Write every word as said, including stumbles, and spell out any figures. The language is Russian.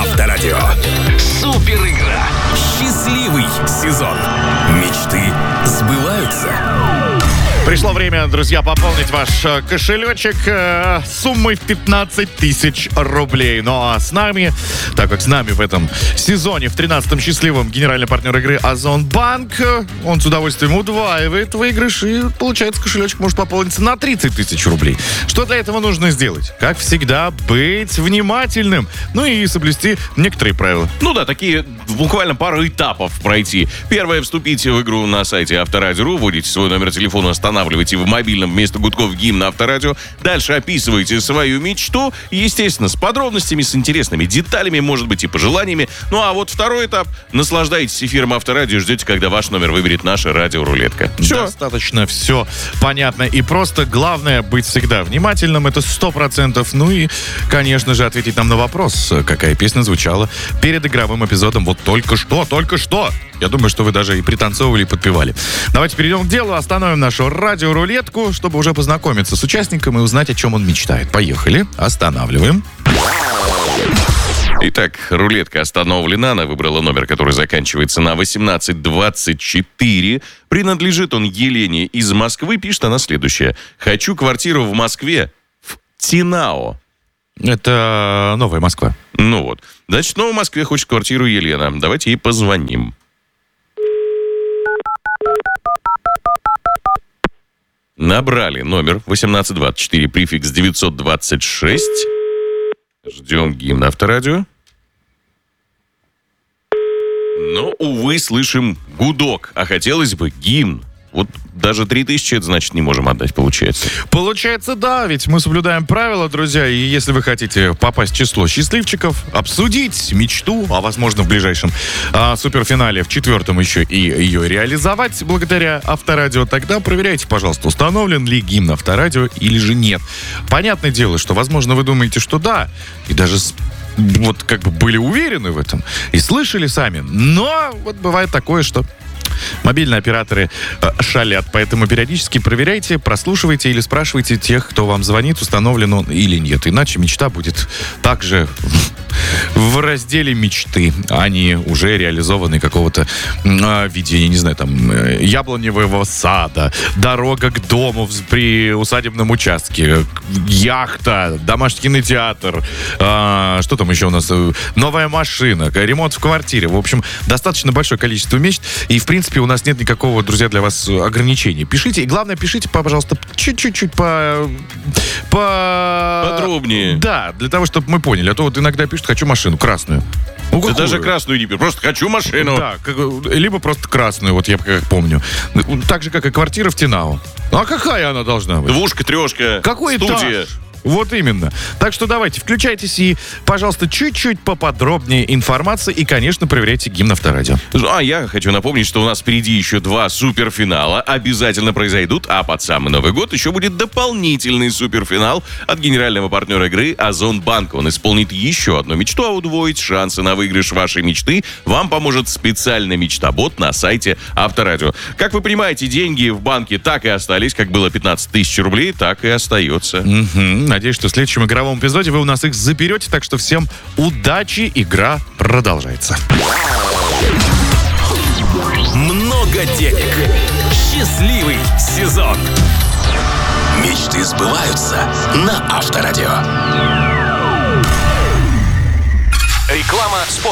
Авторадио. Супер игра. Счастливый сезон. Мечты сбываются. Пришло время, друзья, пополнить ваш э, кошелечек э, суммой в пятнадцать тысяч рублей. Ну а с нами, так как с нами в этом сезоне, в тринадцатом счастливом, генеральный партнер игры Озонбанк, э, он с удовольствием удваивает выигрыш, и получается, кошелечек может пополниться на тридцать тысяч рублей. Что для этого нужно сделать? Как всегда, быть внимательным, ну и соблюсти некоторые правила. Ну да, такие буквально пару этапов пройти. Первое, вступите в игру на сайте Авторадио.ру, вводите свой номер телефона, останавливайте в мобильном вместо гудков гимн Авторадио. Дальше описывайте свою мечту, естественно, с подробностями, с интересными деталями, может быть, и пожеланиями. Ну а вот второй этап. Наслаждайтесь эфиром Авторадио, ждете, когда ваш номер выберет наша радиорулетка. Все. Достаточно все понятно и просто. Главное быть всегда внимательным, это сто процентов. Ну и, конечно же, ответить нам на вопрос, какая песня звучала перед игровым эпизодом вот только что, только что. Я думаю, что вы даже и пританцовывали, и подпевали. Давайте перейдем к делу, остановим нашу радиорулетку, чтобы уже познакомиться с участником и узнать, о чем он мечтает. Поехали, останавливаем. Итак, рулетка остановлена. Она выбрала номер, который заканчивается на восемнадцать двадцать четыре. Принадлежит он Елене из Москвы. Пишет она следующее. Хочу квартиру в Москве, в Тинао. Это Новая Москва. Ну вот. Значит, в Москве хочет квартиру Елена. Давайте ей позвоним. Набрали номер восемнадцать двадцать четыре, префикс девятьсот двадцать шесть. Ждем гимн Авторадио. Но, увы, слышим гудок, а хотелось бы гимн. Вот даже три тысячи, это значит, не можем отдать, получается. Получается, да, ведь мы соблюдаем правила, друзья, и если вы хотите попасть в число счастливчиков, обсудить мечту, а возможно в ближайшем а, суперфинале, в четвертом еще и ее реализовать благодаря Авторадио, тогда проверяйте, пожалуйста, установлен ли гимн Авторадио или же нет. Понятное дело, что, возможно, вы думаете, что да, и даже с вот как бы были уверены в этом и слышали сами, но вот бывает такое, что мобильные операторы э, шалят, поэтому периодически проверяйте, прослушивайте или спрашивайте тех, кто вам звонит, установлен он или нет. Иначе мечта будет также в разделе мечты, а не уже реализованной какого-то э, виде, я не знаю, там, э, яблоневого сада, дорога к дому в, при усадебном участке, яхта, домашний кинотеатр, э, что там еще у нас, э, новая машина, ремонт в квартире. В общем, достаточно большое количество мечт, и, в принципе, у нас нет никакого, друзья, для вас ограничений. Пишите, и главное, пишите, пожалуйста, чуть-чуть по... по... Подробнее. Да, для того, чтобы мы поняли. А то вот иногда пишут, хочу машину красную. Ну, да даже красную не пишут, просто хочу машину. Да, как, либо просто красную, вот я как помню. Так же, как и квартира в Тинао. А какая она должна быть? Двушка, трешка, какой студия. Этаж? Вот именно. Так что давайте, включайтесь и, пожалуйста, чуть-чуть поподробнее информации и, конечно, проверяйте гимн Авторадио. А я хочу напомнить, что у нас впереди еще два суперфинала обязательно произойдут, а под самый Новый год еще будет дополнительный суперфинал от генерального партнера игры Озонбанк. Он исполнит еще одну мечту, а удвоить шансы на выигрыш вашей мечты вам поможет специальный мечтобот на сайте Авторадио. Как вы понимаете, деньги в банке так и остались, как было пятнадцать тысяч рублей, так и остается. Угу. Надеюсь, что в следующем игровом эпизоде вы у нас их заберете. Так что всем удачи. Игра продолжается. Много денег. Счастливый сезон. Мечты сбываются на Авторадио. Реклама спонсора.